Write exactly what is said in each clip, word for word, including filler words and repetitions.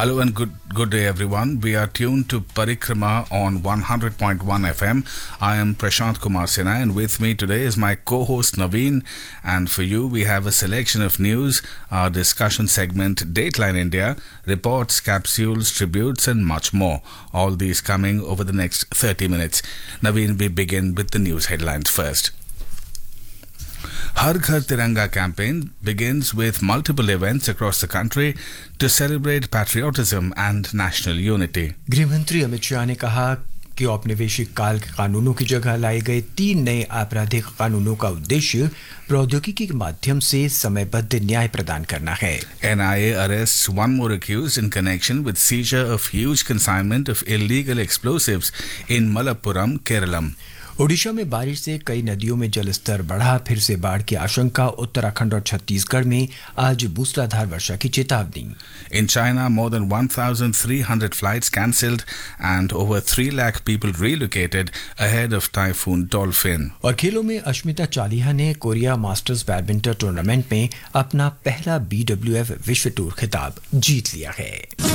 Hello and good good day everyone. We are tuned to Parikrama on one hundred point one F M. I am Prashant Kumar Sinha and with me today is my co-host Naveen, and for you we have a selection of news, our discussion segment Dateline India, reports, capsules, tributes and much more. All these coming over the next thirty minutes. Naveen, we begin with the news headlines first. Har Ghar Tiranga campaign begins with multiple events across the country to celebrate patriotism and national unity. गृह मंत्री अमित शाह ने कहा कि औपनिवेशिक काल के कानूनों की जगह लाए गए तीन नए आपराधिक कानूनों का उद्देश्य प्रौद्योगिकी के माध्यम से समयबद्ध न्याय प्रदान करना है. N I A arrests one more accused in connection with seizure of huge consignment of illegal explosives in Malappuram, Kerala. Odisha में बारिश से कई नदियों में जलस्तर बढ़ा, फिर से बाढ़ की आशंका. उत्तराखंड और छत्तीसगढ़ में आज मूसलाधार वर्षा की चेतावनी. In China, more than one thousand three hundred flights cancelled and over three lakh people relocated ahead of Typhoon Dolphin. और खेलों में अश्मिता चालिहा ने कोरिया मास्टर्स बैडमिंटन टूर्नामेंट में अपना पहला बी डब्ल्यू एफ विश्व टूर खिताब जीत लिया है.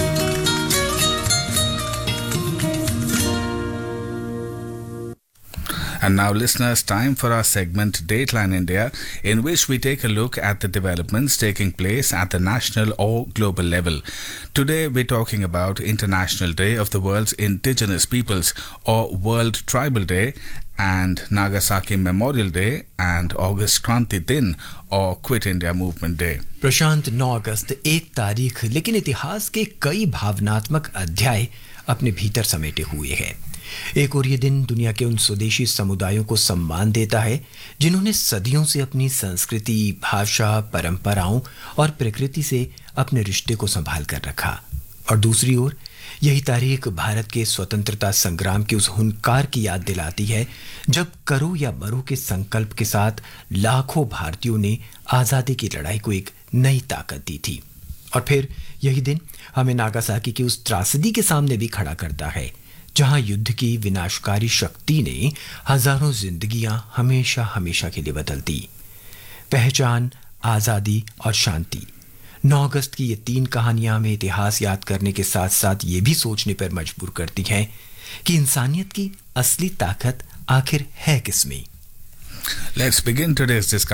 And now, listeners, time for our segment Dateline India, in which we take a look at the developments taking place at the national or global level. Today, we're talking about International Day of the World's Indigenous Peoples, or World Tribal Day, and Nagasaki Memorial Day, and August Kranti Din, or Quit India Movement Day. प्रशांत नौ अगस्त एक तारीख, लेकिन इतिहास के कई भावनात्मक अध्याय अपने भीतर समेटे हुए हैं. एक और ये दिन दुनिया के उन स्वदेशी समुदायों को सम्मान देता है जिन्होंने सदियों से अपनी संस्कृति, भाषा, परंपराओं और प्रकृति से अपने रिश्ते को संभाल कर रखा. और दूसरी ओर यही तारीख भारत के स्वतंत्रता संग्राम के उस हुंकार की याद दिलाती है जब करो या मरो के संकल्प के साथ लाखों भारतीयों ने आज़ादी की लड़ाई को एक नई ताकत दी थी. और फिर यही दिन हमें नागासाकी की उस त्रासदी के सामने भी खड़ा करता है जहां युद्ध की विनाशकारी शक्ति ने हजारों जिंदगियां हमेशा हमेशा के लिए बदल दी. पहचान, आज़ादी और शांति. नौ अगस्त की ये तीन कहानियां हमें इतिहास याद करने के साथ साथ ये भी सोचने पर मजबूर करती हैं कि इंसानियत की असली ताकत आखिर है किसमें. Let's begin today's discussion.